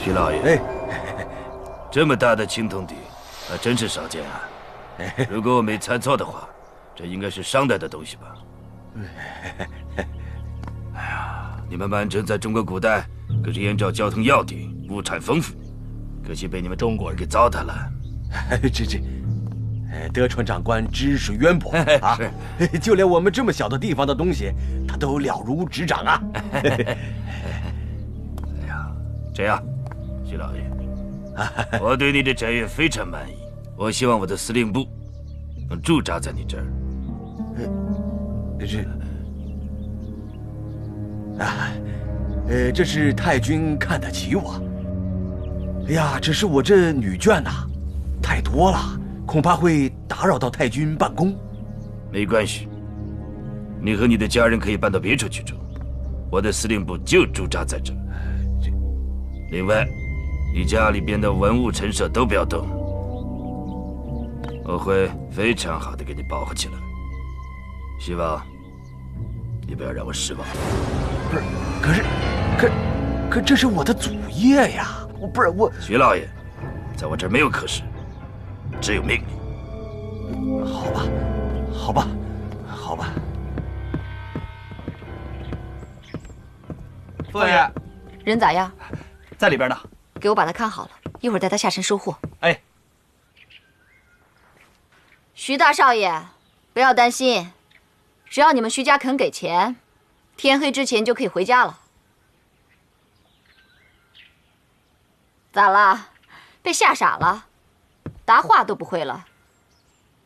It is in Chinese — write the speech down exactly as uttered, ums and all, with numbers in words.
徐老爷， 哎， 这么大的青铜鼎，还真是少见啊。如果我没猜错的话，这应该是商代的东西吧？哎呀，你们满城在中国古代可是燕赵交通要地，物产丰富，可惜被你们中国人给糟蹋了。 这这，德川长官知识渊博啊， 是， 就连我们这么小的地方的东西，他都了如指掌啊。 哎呀，这样，徐老爷，我对你的展业非常满意，我希望我的司令部能驻扎在你这儿。 这啊，呃，这是太君看得起我。哎呀，只是我这女眷呐、啊，太多了，恐怕会打扰到太君办公。 没关系，你和你的家人可以搬到别处去住，我的司令部就驻扎在这儿。另外，你家里边的文物陈设都不要动，我会非常好的给你保护起来。希望你不要让我失望。 不是，可是，可，可这是我的祖业呀！我不是我， 徐老爷，在我这儿没有可是，只有命令。 好吧，好吧，好吧。 父爷， 人咋样？ 在里边呢。 给我把他看好了，一会儿带他下山收货。 哎， 徐大少爷，不要担心，只要你们徐家肯给钱，天黑之前就可以回家了。咋了？被吓傻了？答话都不会了？